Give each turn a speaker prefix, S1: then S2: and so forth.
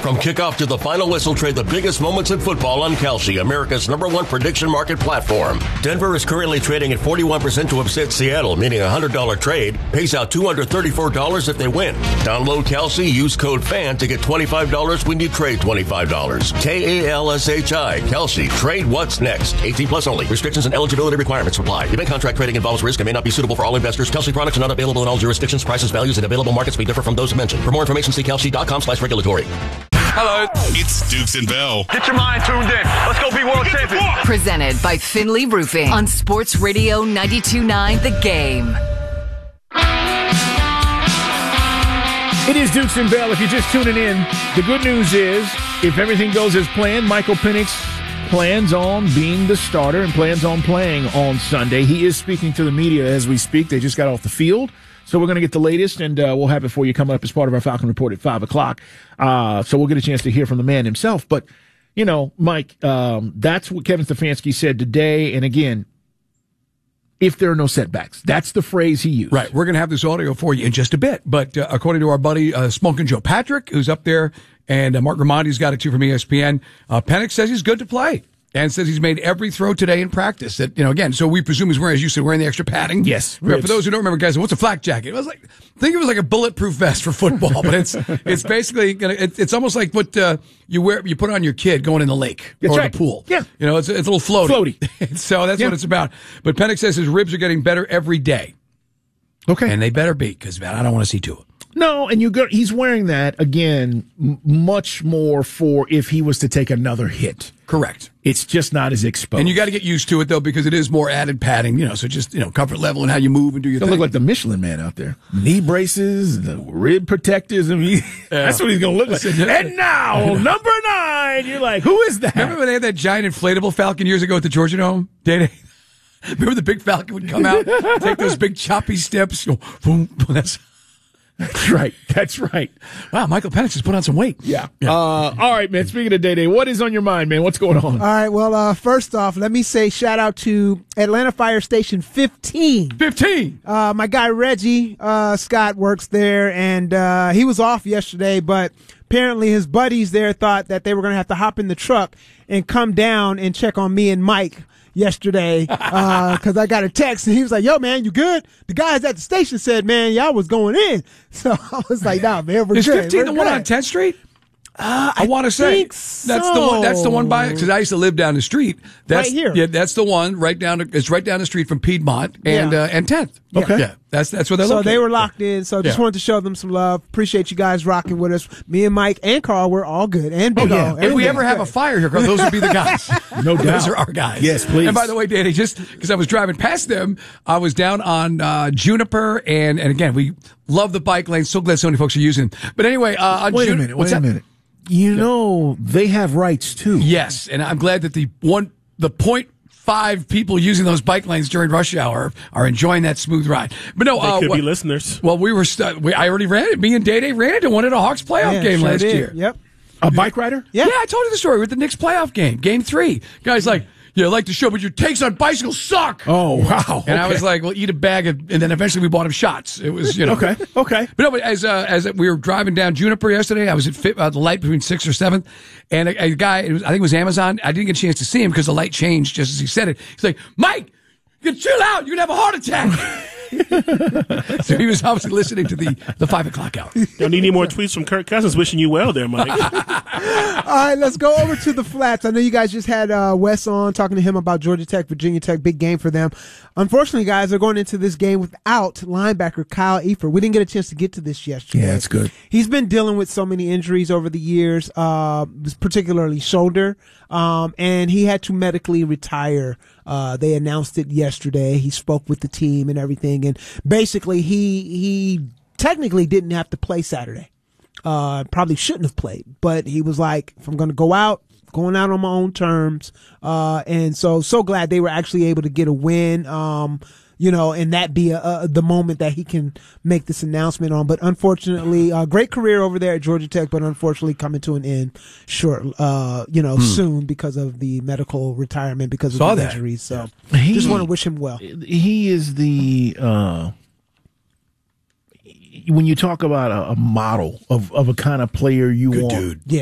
S1: From kickoff to the final whistle, trade the biggest moments in football on Kalshi, America's #1 prediction market platform. Denver is currently trading at 41% to upset Seattle, meaning a $100 trade pays out $234 if they win. Download Kalshi, use code FAN to get $25 when you trade $25. Kalshi, Kalshi. Trade what's next. 18 plus only. Restrictions and eligibility requirements apply. Event contract trading involves risk and may not be suitable for all investors. Kalshi products are not available in all jurisdictions. Prices, values, and available markets may differ from those mentioned. For more information, see kalshi.com/regulatory.
S2: Hello. It's Dukes and Bell.
S3: Get your mind tuned in. Let's go be world champions.
S4: Presented by Finley Roofing on Sports Radio 92.9 The Game.
S5: It is Dukes and Bell. If you're just tuning in, the good news is, if everything goes as planned, Michael Penix plans on being the starter and plans on playing on Sunday. He is speaking to the media as we speak. They just got off the field. So we're going to get the latest, and we'll have it for you coming up as part of our Falcon Report at 5 o'clock. So we'll get a chance to hear from the man himself. But, you know, Mike, that's what Kevin Stefanski said today. And again, if there are no setbacks, that's the phrase he used.
S6: Right. We're going to have this audio for you in just a bit. But according to our buddy Smokin' Joe Patrick, who's up there, and Mark Ramondi's got it too from ESPN, Penix says he's good to play. And says he's made every throw today in practice. That, you know, again, so we presume he's wearing, as you said, wearing the extra padding.
S5: Yes.
S6: For those who don't remember, guys, what's a flak jacket? It was like, think of it like a bulletproof vest for football, but it's basically it's almost like what you put on your kid going in the lake or the pool.
S5: Yeah.
S6: You know, it's a little floaty. So that's what it's about. But Penix says his ribs are getting better every day.
S5: Okay.
S6: And they better be, because, man, I don't want to see to it.
S5: No, and he's wearing that, again, much more for if he was to take another hit.
S6: Correct.
S5: It's just not as exposed.
S6: And you got to get used to it, though, because it is more added padding, you know, so just, you know, comfort level and how you move and do your thing.
S5: Look like the Michelin Man out there. Knee braces, the rib protectors. I mean, that's what he's going to look like. And now, number 9, you're like, who is that?
S6: Remember when they had that giant inflatable Falcon years ago at the Georgia Dome? Remember the big Falcon would come out, take those big choppy steps, go, boom, boom,
S5: That's right. That's right.
S6: Wow, Michael Penix has put on some weight.
S5: Yeah. All right, man. Speaking of Day, what is on your mind, man? What's going on?
S7: All right. Well, first off, let me say shout out to Atlanta Fire Station 15.
S6: 15.
S7: My guy Reggie Scott works there, and he was off yesterday, but apparently his buddies there thought that they were going to have to hop in the truck and come down and check on me and Mike yesterday, because I got a text and he was like, "Yo, man, you good?" The guys at the station said, "Man, y'all was going in." So I was like, "Nah, man, we're
S6: good." Is 15
S7: the
S6: one on 10th Street? I want to say that's the one. That's the one by, because I used to live down the street. That's,
S7: right here.
S6: Yeah, that's the one it's right down the street from Piedmont and 10th.
S5: Okay,
S6: yeah, that's where they're.
S7: So
S6: located.
S7: they were locked in. So just wanted to show them some love. Appreciate you guys rocking with us. Me and Mike and Carl, we're all good. And Big O.
S6: If we ever have a fire here, Carl, those would be the guys.
S5: No doubt,
S6: those are our guys.
S5: Yes, please.
S6: And by the way, Danny, just because I was driving past them, I was down on Juniper, and again, we love the bike lane. So glad so many folks are using them. But anyway, on
S5: wait a minute. You know, they have rights too.
S6: Yes, and I'm glad that the 0.5 people using those bike lanes during rush hour are enjoying that smooth ride. But no,
S8: they could be listeners.
S6: Well, I already ran it. Me and Day ran into one at a Hawks playoff game last year.
S7: Yep.
S5: A bike rider?
S7: Yeah,
S6: I told you the story with the Knicks playoff game, Game 3. Guy's like, "Yeah, I like the show, but your takes on bicycles suck."
S5: Oh, wow.
S6: And I was like, "Well, eat a bag of," and then eventually we bought him shots. It was, you know.
S5: Okay.
S6: But no, but as we were driving down Juniper yesterday, I was at the light between 6th or 7th, and a guy, I think it was Amazon, I didn't get a chance to see him because the light changed just as he said it. He's like, "Mike, you chill out, you can have a heart attack." So he was obviously listening to the 5 o'clock hour.
S8: Don't need any more tweets from Kirk Cousins wishing you well there, Mike.
S7: All right, let's go over to the flats. I know you guys just had Wes on talking to him about Georgia Tech, Virginia Tech, big game for them. Unfortunately, guys, they're going into this game without linebacker Kyle Eifert. We didn't get a chance to get to this yesterday.
S5: Yeah, that's good.
S7: He's been dealing with so many injuries over the years, particularly shoulder, and he had to medically retire. They announced it yesterday. He spoke with the team and everything, and basically he technically didn't have to play Saturday. Probably shouldn't have played, but he was like, if I'm going to go out, going out on my own terms. And so glad they were actually able to get a win. And that be the moment that he can make this announcement on. But unfortunately, great career over there at Georgia Tech, but unfortunately coming to an end soon because of the medical retirement, because of the injuries. So just want to wish him well.
S5: He is the, when you talk about a model of a kind of player you want.
S6: Dude.
S7: Yeah.